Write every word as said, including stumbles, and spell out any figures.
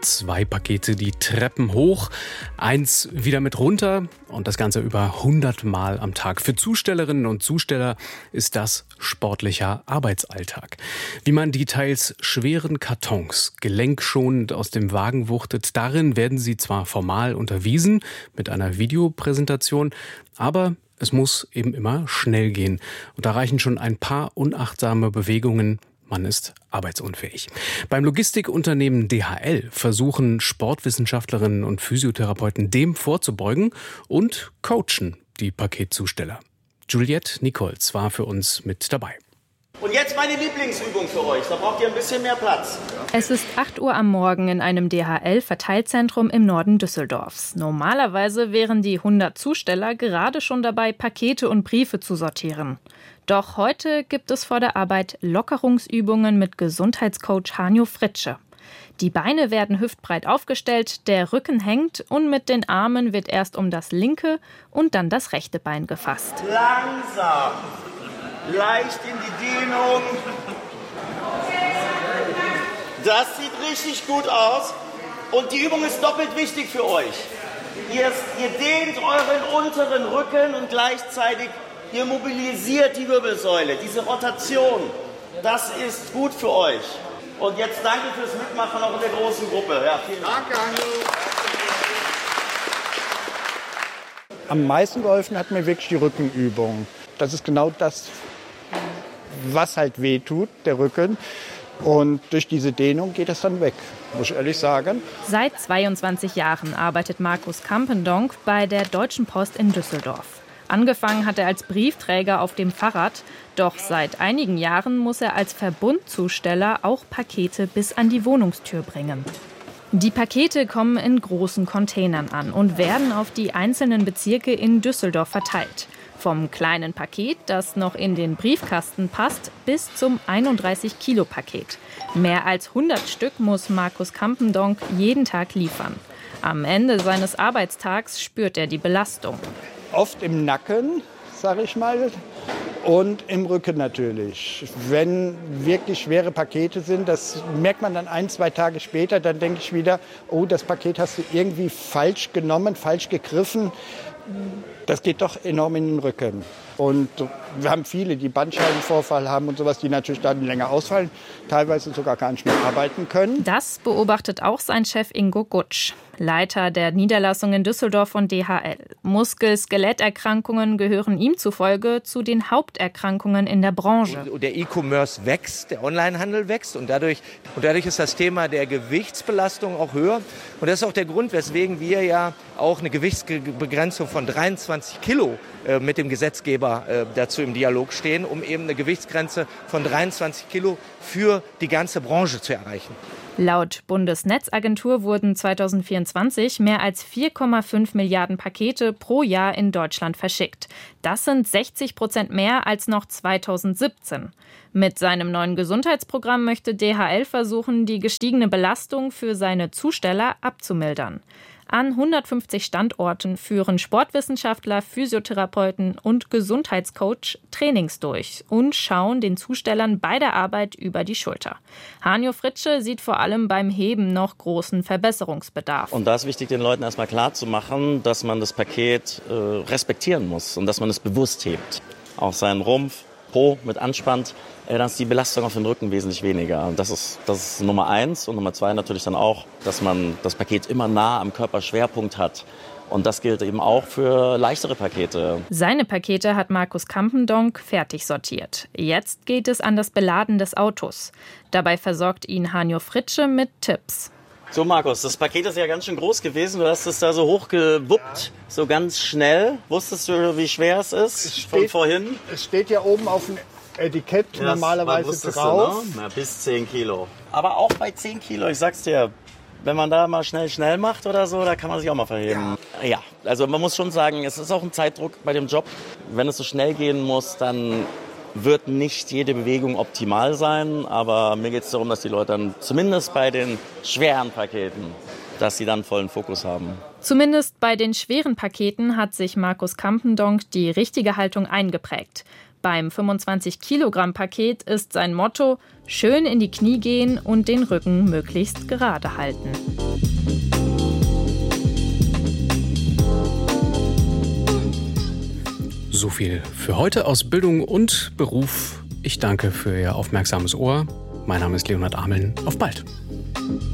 Zwei Pakete die Treppen hoch, eins wieder mit runter und das Ganze über hundert Mal am Tag. Für Zustellerinnen und Zusteller ist das sportlicher Arbeitsalltag. Wie man die teils schweren Kartons gelenkschonend aus dem Wagen wuchtet, darin werden sie zwar formal unterwiesen mit einer Videopräsentation, aber es muss eben immer schnell gehen. Und da reichen schon ein paar unachtsame Bewegungen. Man ist arbeitsunfähig. Beim Logistikunternehmen D H L versuchen Sportwissenschaftlerinnen und Physiotherapeuten dem vorzubeugen und coachen die Paketzusteller. Juliette Nichols war für uns mit dabei. Und jetzt meine Lieblingsübung für euch. Da braucht ihr ein bisschen mehr Platz. Es ist acht Uhr am Morgen in einem D H L-Verteilzentrum im Norden Düsseldorfs. Normalerweise wären die hundert Zusteller gerade schon dabei, Pakete und Briefe zu sortieren. Doch heute gibt es vor der Arbeit Lockerungsübungen mit Gesundheitscoach Hanjo Fritsche. Die Beine werden hüftbreit aufgestellt, der Rücken hängt und mit den Armen wird erst um das linke und dann das rechte Bein gefasst. Langsam, leicht in die Dehnung. Das sieht richtig gut aus und die Übung ist doppelt wichtig für euch. Ihr, ihr dehnt euren unteren Rücken und gleichzeitig ihr mobilisiert die Wirbelsäule, diese Rotation. Das ist gut für euch. Und jetzt danke fürs Mitmachen auch in der großen Gruppe. Ja, vielen Dank. Danke, Hanjo. Am meisten geholfen hat mir wirklich die Rückenübung. Das ist genau das, was halt weh tut, der Rücken. Und durch diese Dehnung geht das dann weg, muss ich ehrlich sagen. Seit zweiundzwanzig Jahren arbeitet Markus Kampendonk bei der Deutschen Post in Düsseldorf. Angefangen hat er als Briefträger auf dem Fahrrad, doch seit einigen Jahren muss er als Verbundzusteller auch Pakete bis an die Wohnungstür bringen. Die Pakete kommen in großen Containern an und werden auf die einzelnen Bezirke in Düsseldorf verteilt. Vom kleinen Paket, das noch in den Briefkasten passt, bis zum einunddreißig Kilo Paket. Mehr als hundert Stück muss Markus Kampendonk jeden Tag liefern. Am Ende seines Arbeitstags spürt er die Belastung. Oft im Nacken, sage ich mal, und im Rücken natürlich. Wenn wirklich schwere Pakete sind, das merkt man dann ein, zwei Tage später, dann denke ich wieder, oh, das Paket hast du irgendwie falsch genommen, falsch gegriffen. Das geht doch enorm in den Rücken. Und wir haben viele, die Bandscheibenvorfall haben und sowas, die natürlich dann länger ausfallen, teilweise sogar gar nicht mehr arbeiten können. Das beobachtet auch sein Chef Ingo Gutsch, Leiter der Niederlassung in Düsseldorf von D H L. Muskel-Skeletterkrankungen gehören ihm zufolge zu den Haupterkrankungen in der Branche. Der E-Commerce wächst, der Onlinehandel wächst und dadurch, und dadurch ist das Thema der Gewichtsbelastung auch höher. Und das ist auch der Grund, weswegen wir ja auch eine Gewichtsbegrenzung von dreiundzwanzig Kilo äh, mit dem Gesetzgeber äh, dazu im Dialog stehen, um eben eine Gewichtsgrenze von dreiundzwanzig Kilo für die ganze Branche zu erreichen. Laut Bundesnetzagentur wurden zweitausendvierundzwanzig mehr als vier Komma fünf Milliarden Pakete pro Jahr in Deutschland verschickt. Das sind sechzig Prozent mehr als noch zweitausendsiebzehn. Mit seinem neuen Gesundheitsprogramm möchte D H L versuchen, die gestiegene Belastung für seine Zusteller abzumildern. An hundertfünfzig Standorten führen Sportwissenschaftler, Physiotherapeuten und Gesundheitscoach Trainings durch und schauen den Zustellern bei der Arbeit über die Schulter. Hanjo Fritsche sieht vor allem beim Heben noch großen Verbesserungsbedarf. Und da ist wichtig, den Leuten erstmal klarzumachen, dass man das Paket äh, respektieren muss und dass man es bewusst hebt. Auch seinen Rumpf, Po mit anspannt, äh, dann ist die Belastung auf den Rücken wesentlich weniger. Das ist, das ist Nummer eins. Und Nummer zwei natürlich dann auch, dass man das Paket immer nah am Körperschwerpunkt hat. Und das gilt eben auch für leichtere Pakete. Seine Pakete hat Markus Kampendonk fertig sortiert. Jetzt geht es an das Beladen des Autos. Dabei versorgt ihn Hanjo Fritsche mit Tipps. So Markus, das Paket ist ja ganz schön groß gewesen. Du hast es da so hochgewuppt, so ganz schnell. Wusstest du, wie schwer es ist es steht, von vorhin? Es steht ja oben auf dem Etikett Ja, normalerweise drauf. Du, ne? Na, bis zehn Kilo. Aber auch bei zehn Kilo, ich sag's dir, wenn man da mal schnell, schnell macht oder so, da kann man sich auch mal verheben. Ja. ja, also man muss schon sagen, es ist auch ein Zeitdruck bei dem Job. Wenn es so schnell gehen muss, dann wird nicht jede Bewegung optimal sein. Aber mir geht es darum, dass die Leute dann zumindest bei den schweren Paketen, dass sie dann vollen Fokus haben. Zumindest bei den schweren Paketen hat sich Markus Kampendonk die richtige Haltung eingeprägt. Beim fünfundzwanzig Kilogramm Paket ist sein Motto: schön in die Knie gehen und den Rücken möglichst gerade halten. So viel für heute aus Bildung und Beruf. Ich danke für Ihr aufmerksames Ohr. Mein Name ist Leonhard Ameln. Auf bald.